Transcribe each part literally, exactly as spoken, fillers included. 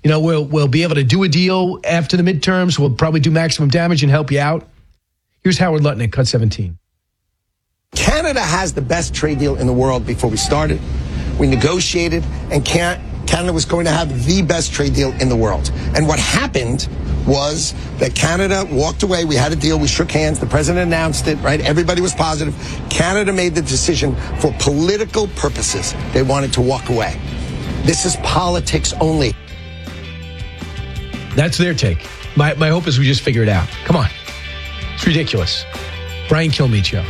You know, we'll, we'll be able to do a deal after the midterms. We'll probably do maximum damage and help you out. Here's Howard Lutton at Cut seventeen. Canada has the best trade deal in the world before we started. We negotiated, and Canada was going to have the best trade deal in the world. And what happened was that Canada walked away. We had a deal. We shook hands. The president announced it, right? Everybody was positive. Canada made the decision for political purposes. They wanted to walk away. This is politics only. That's their take. My, my hope is we just figure it out. Come on. It's ridiculous. Brian Kilmeade Show.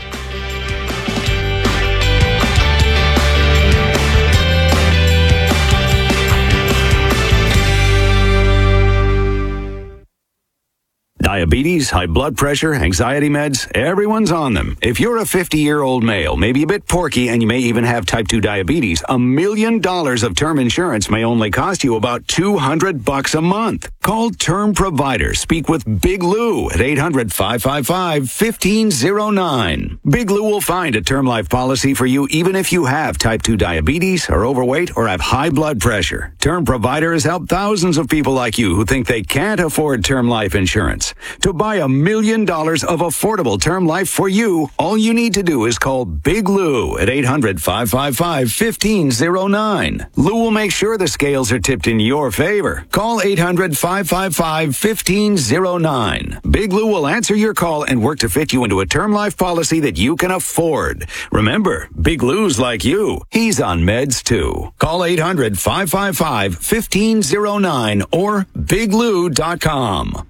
Diabetes, high blood pressure, anxiety meds, everyone's on them. If you're a fifty-year-old male, maybe a bit porky, and you may even have type two diabetes, a million dollars of term insurance may only cost you about two hundred bucks a month. Call Term Provider. Speak with Big Lou at eight hundred, five five five, one five zero nine. Big Lou will find a term life policy for you even if you have type two diabetes, are overweight, or have high blood pressure. Term Provider has helped thousands of people like you who think they can't afford term life insurance. To buy a million dollars of affordable term life for you, all you need to do is call Big Lou at eight hundred, five five five, one five zero nine. Lou will make sure the scales are tipped in your favor. Call eight hundred, five five five, one five zero nine. Big Lou will answer your call and work to fit you into a term life policy that you can afford. Remember, Big Lou's like you. He's on meds too. Call eight hundred, five five five, one five zero nine or big lou dot com.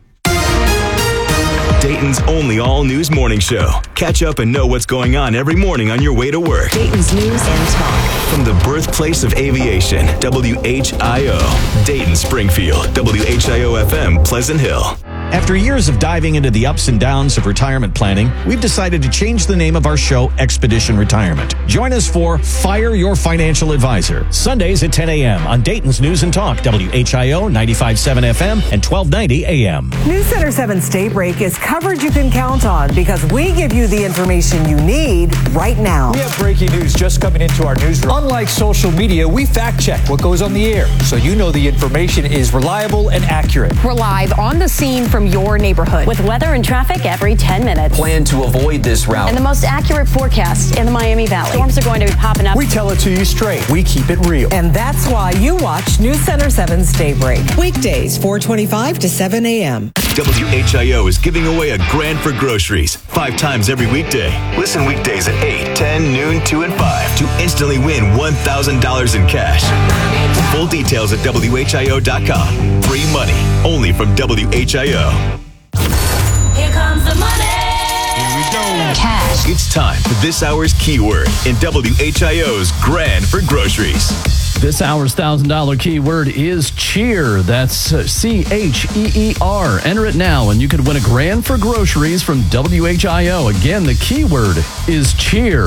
Dayton's only all-news morning show. Catch up and know what's going on every morning on your way to work. Dayton's News and Talk. From the birthplace of aviation, W H I O. Dayton, Springfield, W H I O F M, Pleasant Hill. After years of diving into the ups and downs of retirement planning, we've decided to change the name of our show, Expedition Retirement. Join us for Fire Your Financial Advisor, Sundays at ten a.m. on Dayton's News and Talk, W H I O ninety-five point seven F M and twelve ninety A M. News Center seven's Daybreak is coverage you can count on because we give you the information you need right now. We have breaking news just coming into our newsroom. Unlike social media, we fact check what goes on the air, so you know the information is reliable and accurate. We're live on the scene from your neighborhood with weather and traffic every ten minutes. Plan to avoid this route. And the most accurate forecast in the Miami Valley. Storms are going to be popping up. We tell it to you straight. We keep it real. And that's why you watch News Center seven's Daybreak. Weekdays, four twenty-five to seven a.m. W H I O is giving away a grand for groceries five times every weekday. Listen weekdays at eight, ten, noon, two, and five to instantly win one thousand dollars in cash. Full details at W H I O dot com. Free money only from W H I O. Here comes the money. Here we go. Cash. It's time for this hour's keyword in W H I O's Grand for Groceries. This hour's one thousand dollars keyword is cheer. That's uh, C H E E R. Enter it now and you could win a grand for groceries from W H I O. Again, the keyword is cheer.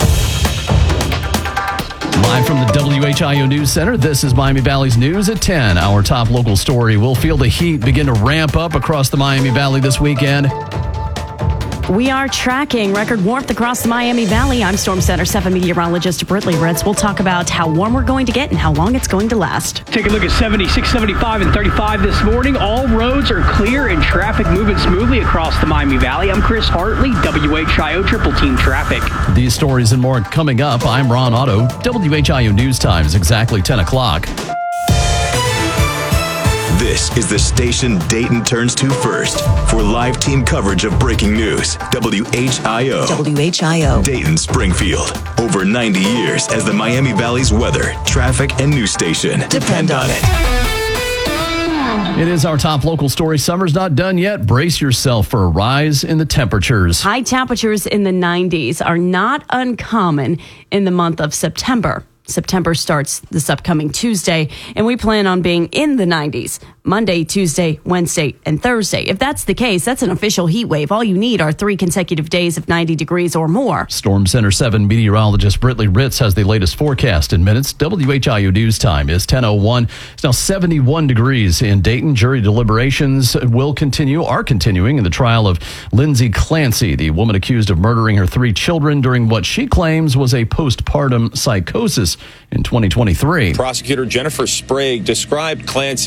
Live from the W H I O News Center, this is Miami Valley's News at ten. Our top local story. We'll feel the heat begin to ramp up across the Miami Valley this weekend. We are tracking record warmth across the Miami Valley. I'm Storm Center seven meteorologist Britley Ritz. We'll talk about how warm we're going to get and how long it's going to last. Take a look at seventy-six, seventy-five, and thirty-five this morning. All roads are clear and traffic moving smoothly across the Miami Valley. I'm Chris Hartley, W H I O Triple Team Traffic. These stories and more coming up. I'm Ron Otto. W H I O News Time is exactly ten o'clock. This is the station Dayton turns to first for live team coverage of breaking news. W H I O. W H I O. Dayton, Springfield. Over ninety years as the Miami Valley's weather, traffic, and news station. Depend on it. It is our top local story. Summer's not done yet. Brace yourself for a rise in the temperatures. High temperatures in the nineties are not uncommon in the month of September. September starts this upcoming Tuesday, and we plan on being in the nineties Monday, Tuesday, Wednesday, and Thursday. If that's the case, that's an official heat wave. All you need are three consecutive days of ninety degrees or more. Storm Center seven meteorologist Britley Ritz has the latest forecast in minutes. W H I O News Time is ten oh one. It's now seventy-one degrees in Dayton. Jury deliberations will continue, are continuing in the trial of Lindsay Clancy, the woman accused of murdering her three children during what she claims was a postpartum psychosis in twenty twenty-three. Prosecutor Jennifer Sprague described Clancy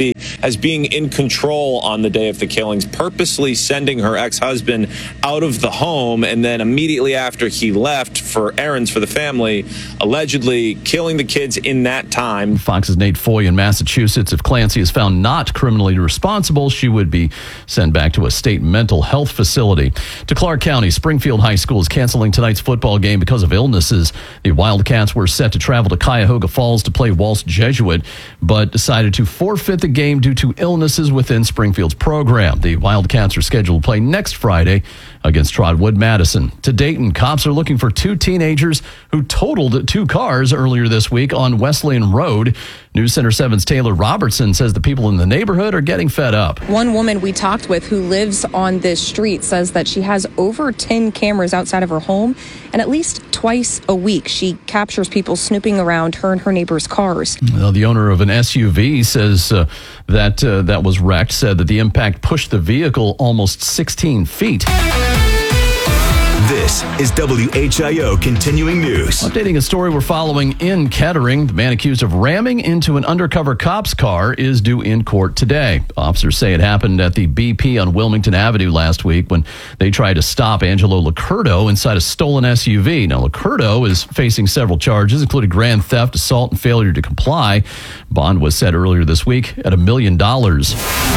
as being in control on the day of the killings, purposely sending her ex-husband out of the home, and then immediately after he left for errands for the family, allegedly killing the kids in that time. Fox's Nate Foy in Massachusetts. If Clancy is found not criminally responsible, she would be sent back to a state mental health facility. To Clark County, Springfield High School is canceling tonight's football game because of illnesses. The Wildcats were set to travel to Cuyahoga Falls to play Walsh Jesuit, but decided to forfeit the game due to illnesses within Springfield's program. The Wildcats are scheduled to play next Friday against Trotwood Madison. To Dayton, cops are looking for two teenagers who totaled two cars earlier this week on Wesleyan Road. News Center seven's Taylor Robertson says the people in the neighborhood are getting fed up. One woman we talked with who lives on this street says that she has over ten cameras outside of her home, and at least twice a week she captures people snooping around her and her neighbors' cars. Now, the owner of an S U V says uh, that uh, that was wrecked, said that the impact pushed the vehicle almost sixteen feet. This is W H I O Continuing News. Updating a story we're following in Kettering. The man accused of ramming into an undercover cop's car is due in court today. Officers say it happened at the B P on Wilmington Avenue last week when they tried to stop Angelo Licurdo inside a stolen S U V. Now, Licurdo is facing several charges, including grand theft, assault, and failure to comply. Bond was set earlier this week at a million dollars.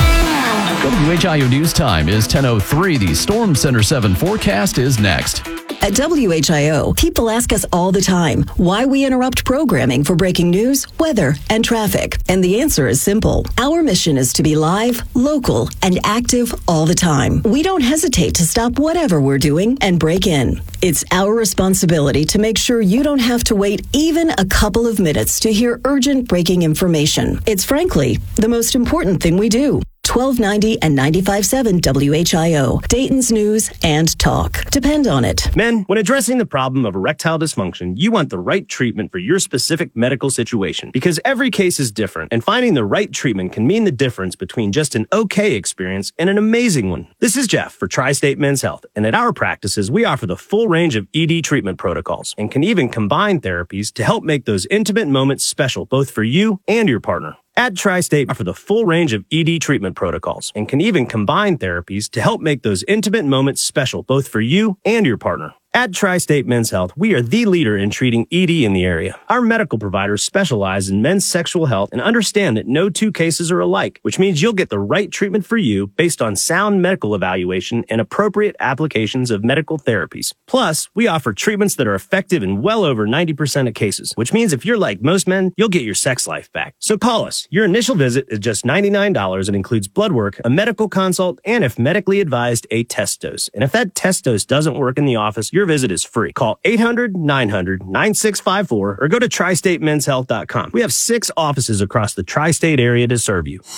W H I O News Time is ten oh three. The Storm Center seven forecast is next. At W H I O, people ask us all the time why we interrupt programming for breaking news, weather, and traffic. And the answer is simple. Our mission is to be live, local, and active all the time. We don't hesitate to stop whatever we're doing and break in. It's our responsibility to make sure you don't have to wait even a couple of minutes to hear urgent breaking information. It's frankly the most important thing we do. twelve ninety and ninety-five point seven W H I O, Dayton's News and Talk. Depend on it. Men, when addressing the problem of erectile dysfunction, you want the right treatment for your specific medical situation because every case is different, and finding the right treatment can mean the difference between just an okay experience and an amazing one. This is Jeff for Tri-State Men's Health, and at our practices, we offer the full range of E D treatment protocols and can even combine therapies to help make those intimate moments special both for you and your partner. At Tri-State, offer the full range of E D treatment protocols and can even combine therapies to help make those intimate moments special both for you and your partner. At Tri-State Men's Health, we are the leader in treating E D in the area. Our medical providers specialize in men's sexual health and understand that no two cases are alike, which means you'll get the right treatment for you based on sound medical evaluation and appropriate applications of medical therapies. Plus, we offer treatments that are effective in well over ninety percent of cases, which means if you're like most men, you'll get your sex life back. So call us. Your initial visit is just ninety-nine dollars and includes blood work, a medical consult, and if medically advised, a test dose. And if that test dose doesn't work in the office, your visit is free. Call eight hundred, nine hundred, nine six five four or go to tri state men's health dot com. We have six offices across the tri-state area to serve you.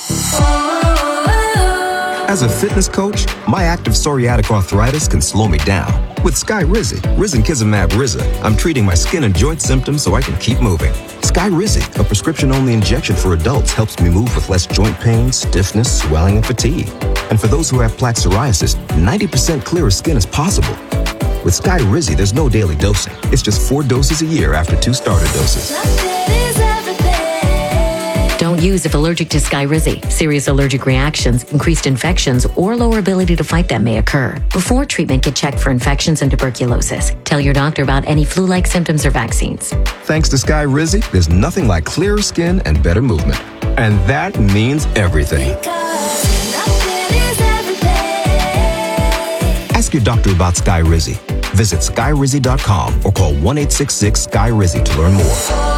As a fitness coach, my active psoriatic arthritis can slow me down. With Skyrizi, Risankizumab Riza, I'm treating my skin and joint symptoms so I can keep moving. Skyrizi, a prescription-only injection for adults, helps me move with less joint pain, stiffness, swelling, and fatigue. And for those who have plaque psoriasis, ninety percent clearer skin is possible. With Skyrizi, there's no daily dosing. It's just four doses a year after two starter doses. Don't use if allergic to Skyrizi. Serious allergic reactions, increased infections, or lower ability to fight them may occur. Before treatment, get checked for infections and tuberculosis. Tell your doctor about any flu-like symptoms or vaccines. Thanks to Skyrizi, there's nothing like clearer skin and better movement. And that means everything. Ask your doctor about Skyrizi. Visit Skyrizi dot com or call one eight six six Skyrizi to learn more.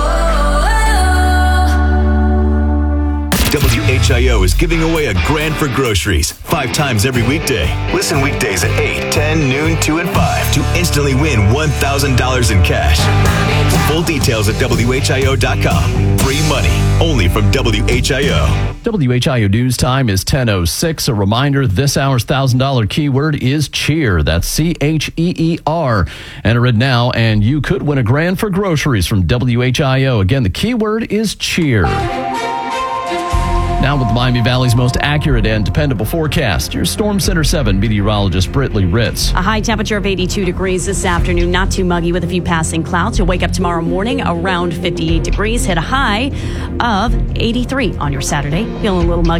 W H I O is giving away a grand for groceries five times every weekday. Listen weekdays at eight, ten, noon, two, and five to instantly win one thousand dollars in cash. Full details at W H I O dot com. Free money only from W H I O. W H I O News Time is ten oh six. A reminder, this hour's one thousand dollars keyword is cheer. That's C H E E R. Enter it now, and you could win a grand for groceries from W H I O. Again, the keyword is cheer. Now with the Miami Valley's most accurate and dependable forecast, your Storm Center seven meteorologist Britley Ritz. A high temperature of eighty-two degrees this afternoon, not too muggy with a few passing clouds. You'll wake up tomorrow morning around fifty-eight degrees, hit a high of eighty-three on your Saturday. Feeling a little muggy.